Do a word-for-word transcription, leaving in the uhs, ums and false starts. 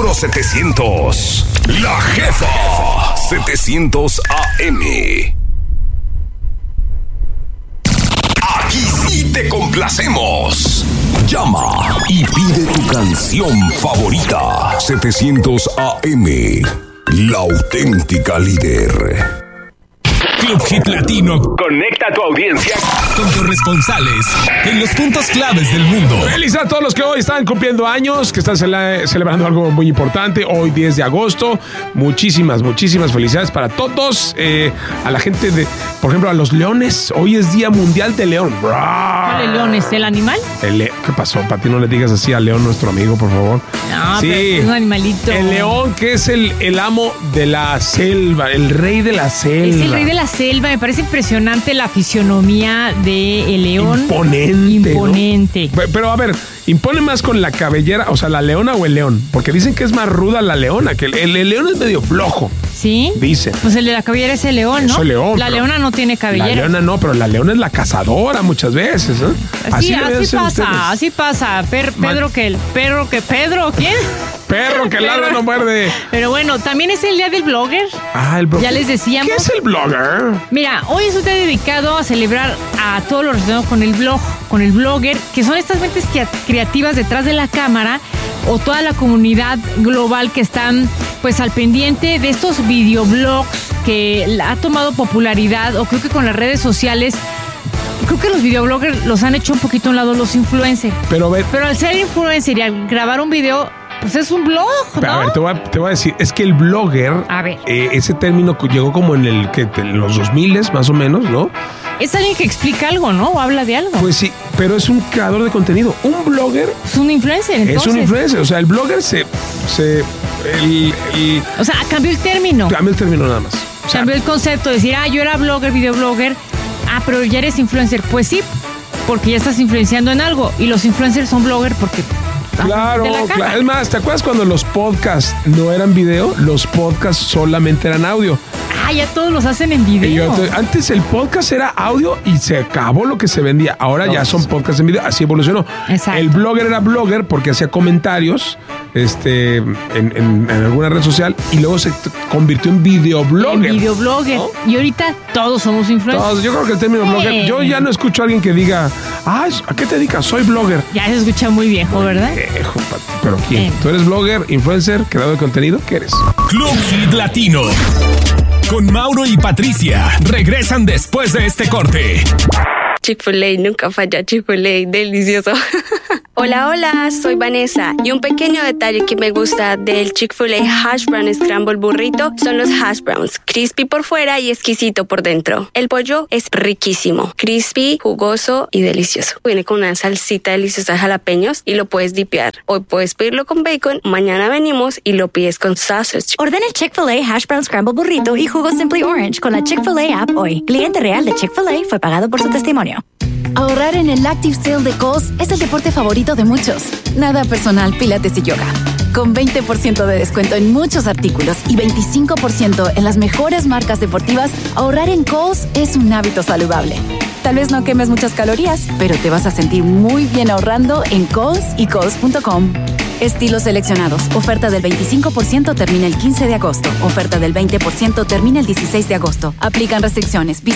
Mauro setecientos, La Jefa setecientos A M. Aquí sí te complacemos. Llama y pide tu canción favorita. setecientos A M, la auténtica líder. Club Hit Latino Conecta a tu audiencia con corresponsales en los puntos claves del mundo. Feliz a todos los que hoy están cumpliendo años, que están cele- celebrando algo muy importante. Hoy diez de agosto. Muchísimas, muchísimas felicidades para todos. Eh, a la gente de, por ejemplo, a los leones. Hoy es Día Mundial del León. ¿Cuál es león? ¿Es el animal? El le- ¿Qué pasó, Pati? No le digas así a León, nuestro amigo, por favor. No, Sí. pero es un animalito. El león, que es el, el amo de la selva, el rey de la selva. Es el rey de la selva. Me parece impresionante la fisionomía del león. Imponente. Imponente. ¿no? Pero a ver, impone más con la cabellera, o sea, la leona o el león. Porque dicen que es más ruda la leona, que el, el- el león es medio flojo. ¿Sí? Dicen. Pues el de la cabellera es el león, ¿no? Es el león, La pero leona no tiene cabellera. La leona no, pero la leona es la cazadora muchas veces. ¿eh? Así, deberían así ser pasa, ustedes. así pasa. Per- Pedro que el perro que Pedro, ¿quién? Perro que ladra no muerde. Pero bueno, también es el día del blogger. Ah, el blogger. Ya les decíamos. ¿Qué es el blogger? Mira, hoy es un día dedicado a celebrar a todo lo relacionado con el blog, con el blogger, que son estas mentes crea- creativas detrás de la cámara o toda la comunidad global que están pues al pendiente de estos videoblogs que ha tomado popularidad, o creo que con las redes sociales. Creo que los videobloggers los han hecho un poquito a un lado los influencers. Pero a ver, Pero al ser influencer y al grabar un video, pues es un blog, ¿no? a ver, te voy a, te voy a decir, es que el blogger, A ver. eh, ese término que llegó como en el que en los dos mil más o menos, ¿no? Es alguien que explica algo, ¿no? O habla de algo. Pues sí, pero es un creador de contenido. Un blogger Es un influencer, entonces. es un influencer. O sea, el blogger se, se el, el, O sea, cambió el término. cambia el término nada más. O sea, Cambió el concepto de decir, ah, yo era blogger, videoblogger. Ah, pero ya eres influencer. Pues sí, porque ya estás influenciando en algo. Y los influencers son blogger porque... Claro, de la cámara. claro. Es más, ¿te acuerdas cuando los podcasts no eran video? Los podcasts solamente eran audio. Ah, ya todos los hacen en Y video. yo te- antes el podcast era audio y se acabó lo que se vendía. Ahora ya son podcasts en video. Así evolucionó. Exacto. El blogger era blogger porque hacía comentarios este, en, en- en alguna red social y luego se t- convirtió en videoblogger. En videoblogger. ¿no? Y ahorita todos somos influencers. Todos, yo creo que el término Sí. blogger, yo ya no escucho a alguien que diga, ah, ¿a qué te dedicas? Soy blogger. Ya se escucha muy viejo, ¿verdad? Viejo, Pati, ¿pero quién? Bien. ¿Tú eres blogger, influencer, creador de contenido? ¿Qué eres? Club Hit Latino con Mauro y Patricia regresan después de este corte. Chick-fil-A, nunca falla Chick-fil-A, delicioso. Hola, hola, soy Vanessa y un pequeño detalle que me gusta del Chick-fil-A Hash Brown Scramble Burrito son los hash browns, crispy por fuera y exquisito por dentro. El pollo es riquísimo, crispy, jugoso y delicioso. Viene con una salsita deliciosa de jalapeños y lo puedes dipear. Hoy puedes pedirlo con bacon, mañana venimos y lo pides con sausage. Ordena el Chick-fil-A Hash Brown Scramble Burrito y jugo Simply Orange con la Chick-fil-A app hoy. Cliente real de Chick-fil-A fue pagado por su testimonio. Ahorrar en el Active Sale de Kohl's es el deporte favorito de muchos. Nada personal, pilates y yoga. Con veinte por ciento de descuento en muchos artículos y veinticinco por ciento en las mejores marcas deportivas, ahorrar en Kohl's es un hábito saludable. Tal vez no quemes muchas calorías, pero te vas a sentir muy bien ahorrando en Kohl's y Kohl's punto com. Estilos seleccionados. Oferta del veinticinco por ciento termina el quince de agosto. Oferta del veinte por ciento termina el dieciséis de agosto. Aplican restricciones. Visita